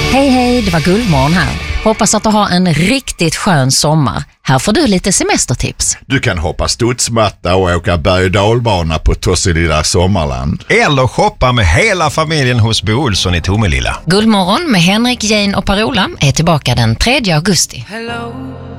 Hej, det var Guldmorgon här. Hoppas att du har en riktigt skön sommar. Här får du lite semestertips. Du kan hoppa studsmatta och åka berg- och dalbana på Tosselilla Sommarland. Eller shoppa med hela familjen hos Bo Olsson i Tomelilla. Guldmorgon med Henrik, Jane och Parola är tillbaka den 3 augusti. Hello.